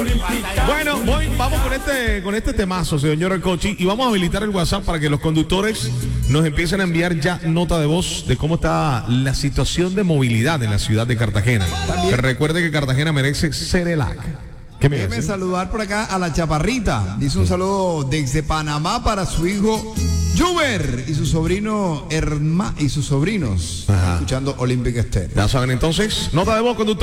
Bueno, vamos con este temazo, señor Cochi, y vamos a habilitar el WhatsApp para que los conductores nos empiecen a enviar ya nota de voz de cómo está la situación de movilidad en la ciudad de Cartagena. Que recuerde que Cartagena merece Cerelac. Déjeme saludar por acá a la Chaparrita. Dice un saludo desde Panamá para su hijo Juber y su sobrino y sus sobrinos. Ajá. Escuchando Olympic Estéreo. Ya saben entonces, nota de voz, conductor.